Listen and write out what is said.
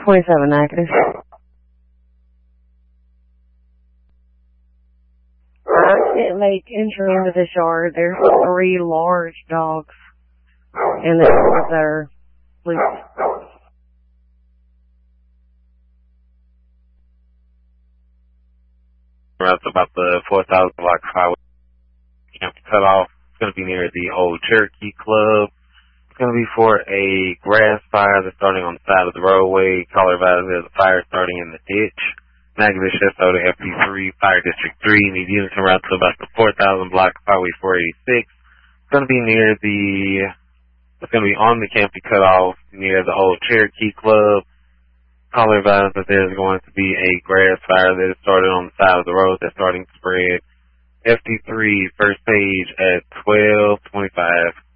27 active. I can't make entry into this yard. There's 3 large dogs in the yard that are loose. That's about the 4,000 block highway camp cutoff. It's going to be near the old Cherokee Club. It's going to be for a grass fire that's starting on the side of the roadway. Caller advised there's a fire starting in the ditch. Natchitoches, Chester, FP3, Fire District 3. Need units around to about the 4,000 block Highway 486. It's going to be it's going to be on the Campy cutoff near the old Cherokee Club. Caller advised that there's going to be a grass fire that is started on the side of the road that's starting to spread. FT3, first page at 12:25.